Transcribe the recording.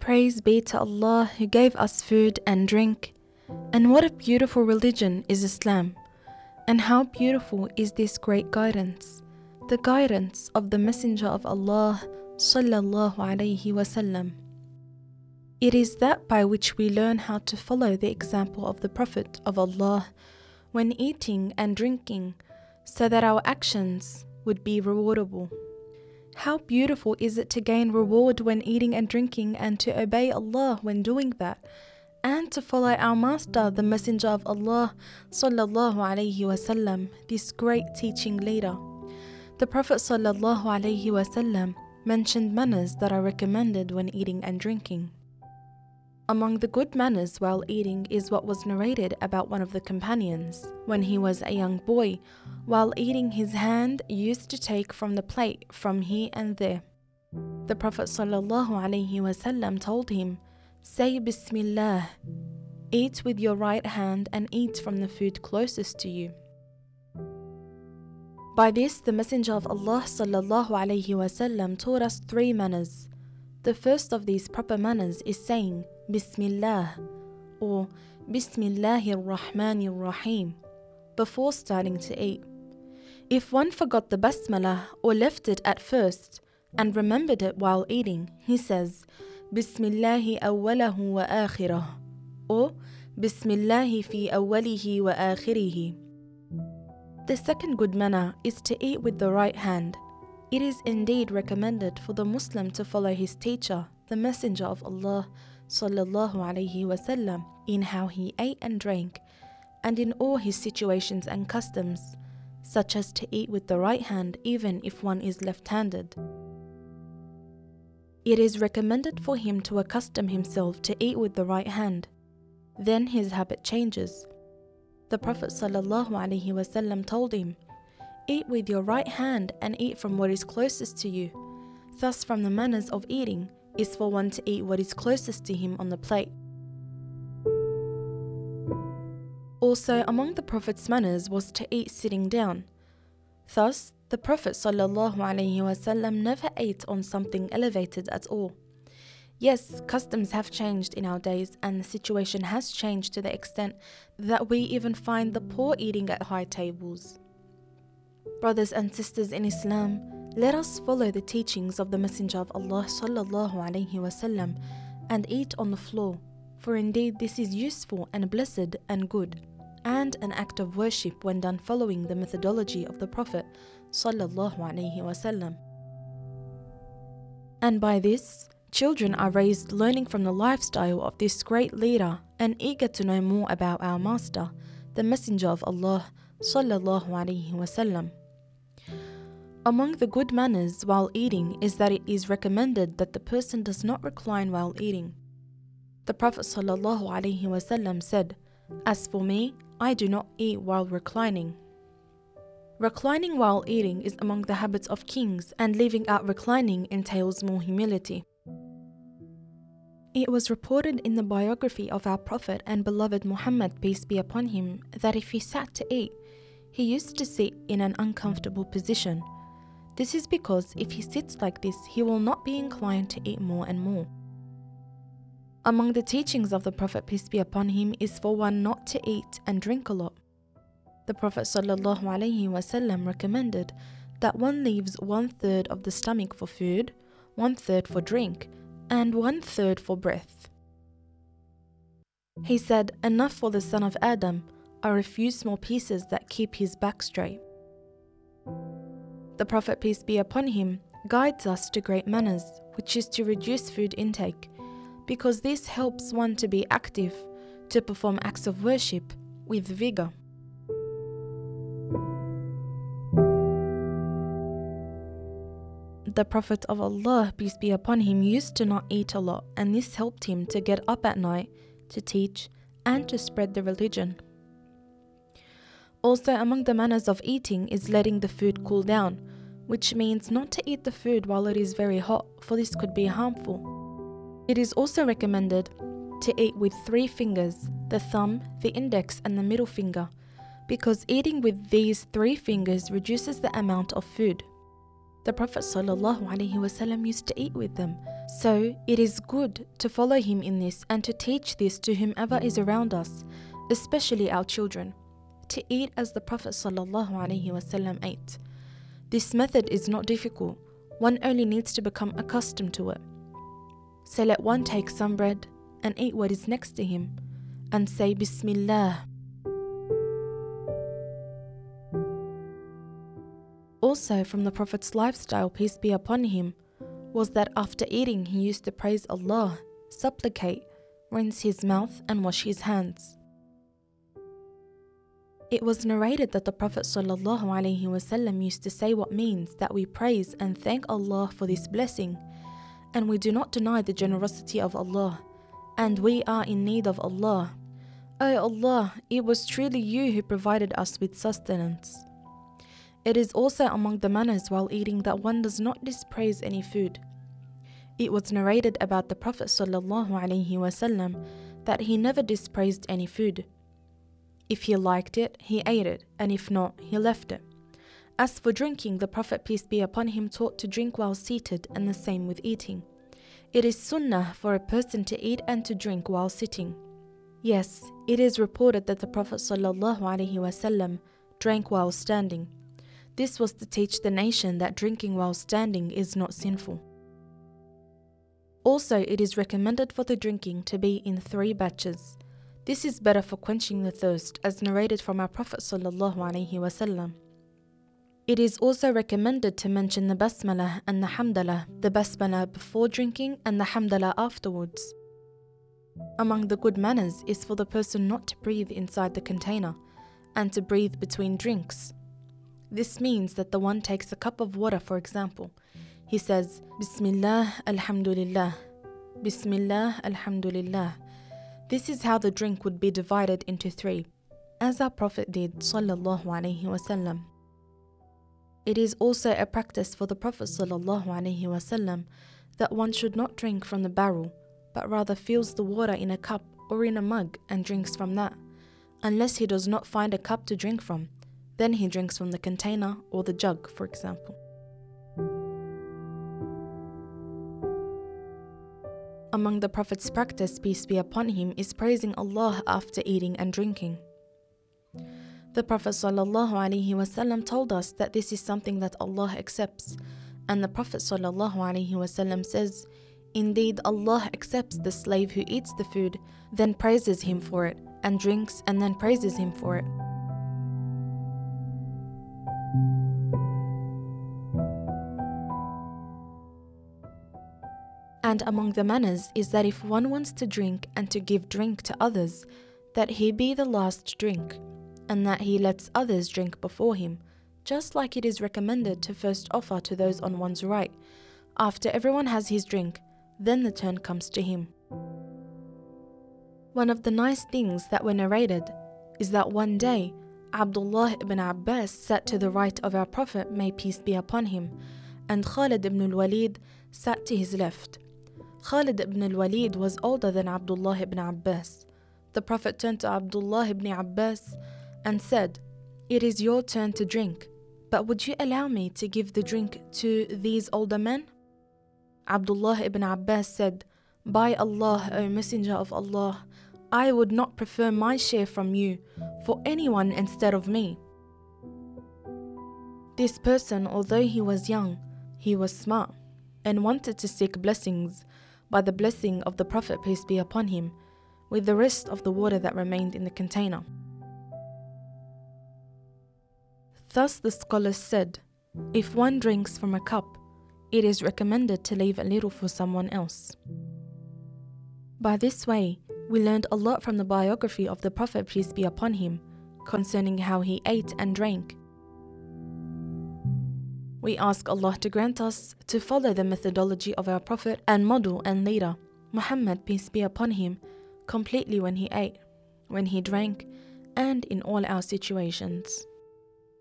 Praise be to Allah who gave us food and drink. And what a beautiful religion is Islam. And how beautiful is this great guidance, the guidance of the Messenger of Allah sallallahu alaihi wasallam. It is that by which we learn how to follow the example of the Prophet of Allah when eating and drinking, so that our actions would be rewardable. How beautiful is it to gain reward when eating and drinking, and to obey Allah when doing that, and to follow our Master, the Messenger of Allah sallallahu alaihi wasallam, this great teaching leader. The Prophet sallallahu alaihi wasallam mentioned manners that are recommended when eating and drinking. Among the good manners while eating is what was narrated about one of the companions. When he was a young boy, while eating, his hand used to take from the plate from here and there. The Prophet ﷺ told him, "Say Bismillah, eat with your right hand and eat from the food closest to you." By this, the Messenger of Allah ﷺ taught us 3 manners. The first of these proper manners is saying Bismillah or Bismillahir Rahmanir Rahim before starting to eat. If one forgot the Basmalah or left it at first and remembered it while eating, he says Bismillahi awwalahu wa akhirah or Bismillahi fi awwalihi wa akhirihi. The second good manner is to eat with the right hand. It is indeed recommended for the Muslim to follow his teacher, the Messenger of Allah sallallahu alaihi wasallam, in how he ate and drank, and in all his situations and customs, such as to eat with the right hand even if one is left-handed. It is recommended for him to accustom himself to eat with the right hand. Then his habit changes. The Prophet sallallahu alaihi wasallam told him, "Eat with your right hand and eat from what is closest to you." Thus, from the manners of eating is for one to eat what is closest to him on the plate. Also, among the Prophet's manners was to eat sitting down. Thus, the Prophet ﷺ never ate on something elevated at all. Yes, customs have changed in our days, and the situation has changed to the extent that we even find the poor eating at high tables. Brothers and sisters in Islam, let us follow the teachings of the Messenger of Allah sallallahu alaihi wasallam and eat on the floor, for indeed this is useful and blessed and good, and an act of worship when done following the methodology of the Prophet sallallahu alaihi wasallam. And by this, children are raised learning from the lifestyle of this great leader and eager to know more about our Master, the Messenger of Allah sallallahu alaihi wasallam. Among the good manners while eating is that it is recommended that the person does not recline while eating. The Prophet ﷺ said, "As for me, I do not eat while reclining." Reclining while eating is among the habits of kings, and leaving out reclining entails more humility. It was reported in the biography of our Prophet and beloved Muhammad, peace be upon him, that if he sat to eat, he used to sit in an uncomfortable position. This is because if he sits like this, he will not be inclined to eat more and more. Among the teachings of the Prophet, peace be upon him, is for one not to eat and drink a lot. The Prophet ﷺ recommended that one leaves 1/3 of the stomach for food, 1/3 for drink, and 1/3 for breath. He said, "Enough for the son of Adam are a few small pieces that keep his back straight." The Prophet, peace be upon him, guides us to great manners, which is to reduce food intake, because this helps one to be active, to perform acts of worship with vigor. The Prophet of Allah, peace be upon him, used to not eat a lot, and this helped him to get up at night, to teach, and to spread the religion. Also, among the manners of eating is letting the food cool down, which means not to eat the food while it is very hot, for this could be harmful. It is also recommended to eat with 3 fingers, the thumb, the index, and the middle finger, because eating with these 3 fingers reduces the amount of food. The Prophet ﷺ used to eat with them, So it is good to follow him in this and to teach this to whomever is around us, especially our children, to eat as the Prophet ﷺ ate. This method is not difficult, one only needs to become accustomed to it. So let one take some bread and eat what is next to him and say Bismillah. Also from the Prophet's lifestyle, peace be upon him, was that after eating he used to praise Allah, supplicate, rinse his mouth and wash his hands. It was narrated that the Prophet ﷺ used to say what means that we praise and thank Allah for this blessing, and we do not deny the generosity of Allah, and we are in need of Allah. O Allah, it was truly you who provided us with sustenance. It is also among the manners while eating that one does not dispraise any food. It was narrated about the Prophet ﷺ that he never dispraised any food. If he liked it, he ate it, and if not, he left it. As for drinking, the Prophet, peace be upon him, taught to drink while seated, and the same with eating. It is sunnah for a person to eat and to drink while sitting. Yes, it is reported that the Prophet ﷺ drank while standing. This was to teach the nation that drinking while standing is not sinful. Also, it is recommended for the drinking to be in 3 batches. This is better for quenching the thirst, as narrated from our Prophet ﷺ. It is also recommended to mention the Basmalah and the Hamdalah, the Basmalah before drinking and the Hamdalah afterwards. Among the good manners is for the person not to breathe inside the container and to breathe between drinks. This means that the one takes a cup of water, for example. He says, Bismillah, Alhamdulillah, Bismillah, Alhamdulillah. This is how the drink would be divided into 3, as our Prophet did, sallallahu alaihi wasallam. It is also a practice for the Prophet sallallahu alaihi wasallam that one should not drink from the barrel, but rather fills the water in a cup or in a mug and drinks from that, unless he does not find a cup to drink from. Then he drinks from the container or the jug, for example. Among the Prophet's practice, peace be upon him, is praising Allah after eating and drinking. The Prophet ﷺ told us that this is something that Allah accepts, and the Prophet ﷺ says, Indeed, Allah accepts the slave who eats the food, then praises him for it, and drinks and then praises him for it. And among the manners is that if one wants to drink and to give drink to others, that he be the last drink, and that he lets others drink before him, just like it is recommended to first offer to those on one's right. After everyone has his drink, then the turn comes to him. One of the nice things that were narrated is that one day, Abdullah ibn Abbas sat to the right of our Prophet, may peace be upon him, and Khalid ibn al-Walid sat to his left. Khalid ibn al-Walid was older than Abdullah ibn Abbas. The Prophet turned to Abdullah ibn Abbas and said, It is your turn to drink, but would you allow me to give the drink to these older men? Abdullah ibn Abbas said, By Allah, O Messenger of Allah, I would not prefer my share from you for anyone instead of me. This person, although he was young, he was smart and wanted to seek blessings by the blessing of the Prophet, peace be upon him, with the rest of the water that remained in the container. Thus the scholars said, if one drinks from a cup, it is recommended to leave a little for someone else. By this way, we learned a lot from the biography of the Prophet, peace be upon him, concerning how he ate and drank. We ask Allah to grant us to follow the methodology of our Prophet and model and leader, Muhammad, peace be upon him, completely when he ate, when he drank, and in all our situations.